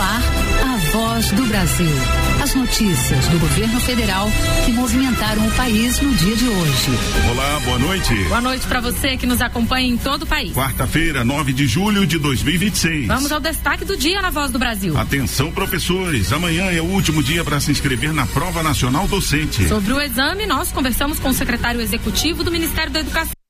ar, a Voz do Brasil. As notícias do governo federal que movimentaram o país no dia de hoje. Olá, boa noite. Boa noite para você que nos acompanha em todo o país. Quarta-feira, 9 de julho de 2026. Vamos ao destaque do dia na Voz do Brasil. Atenção, professores. Amanhã é o último dia para se inscrever na Prova Nacional Docente. Sobre o exame, nós conversamos com o secretário executivo do Ministério da Educação.